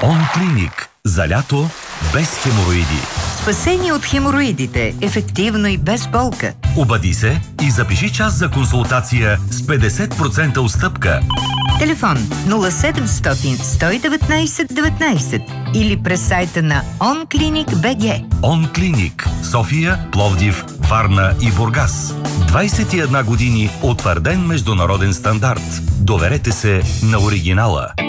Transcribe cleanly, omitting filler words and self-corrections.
ОнКлиник. За лято без хемороиди. Спасение от хемороидите. Ефективно и без болка. Обади се и запиши час за консултация с 50% отстъпка. Телефон 0700 119 19 или през сайта на OnClinic.bg. ОнКлиник. София, Пловдив, Варна и Бургас. 21 години утвърден международен стандарт. Доверете се на оригинала.